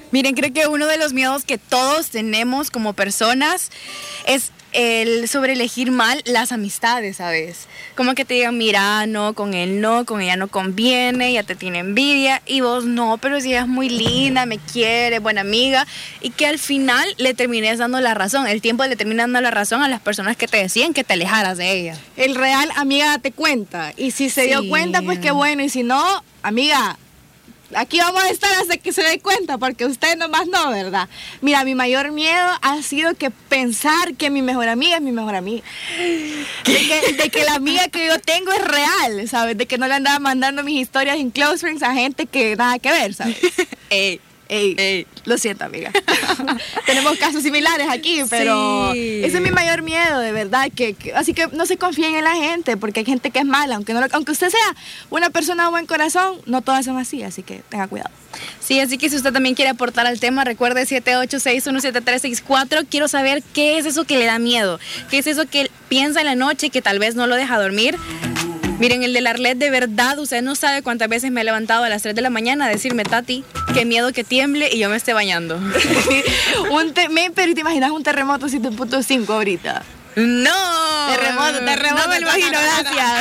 Miren, creo que uno de los miedos que todos tenemos como personas es el sobre elegir mal las amistades, ¿sabes? Como que te digan, mira, no, con él no, con ella no conviene, ya te tiene envidia, y vos no, pero si ella es muy linda, me quiere, buena amiga, y que al final le termines dando la razón, el tiempo le termina dando la razón a las personas que te decían que te alejaras de ella. El real, amiga, date cuenta, y si se dio cuenta, pues qué bueno, y si no, amiga, aquí vamos a estar hasta que se dé cuenta, porque usted nomás no, ¿verdad? Mira, mi mayor miedo ha sido que pensar que mi mejor amiga es mi mejor amiga. De que la amiga que yo tengo es real, ¿sabes? De que no le andaba mandando mis historias en Close Friends a gente que nada que ver, ¿sabes? Ey, lo siento, amiga. Tenemos casos similares aquí, pero sí, ese es mi mayor miedo, de verdad. Así que no se confíen en la gente, porque hay gente que es mala. Aunque usted sea una persona de buen corazón, no todas son así que tenga cuidado. Sí, así que si usted también quiere aportar al tema, recuerde 786-17364. Quiero saber qué es eso que le da miedo, qué es eso que piensa en la noche y que tal vez no lo deja dormir. Miren, el de la Arlet, de verdad, usted no sabe cuántas veces me he levantado a las 3 de la mañana a decirme, Tati, qué miedo que tiemble y yo me esté bañando. Pero te imaginas un terremoto 7.5 ahorita. No, terremoto. No me lo imagino, gracias.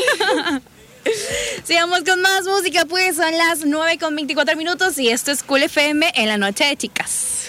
Sigamos con más música, pues son las 9:24 y esto es Cool FM en la noche de chicas.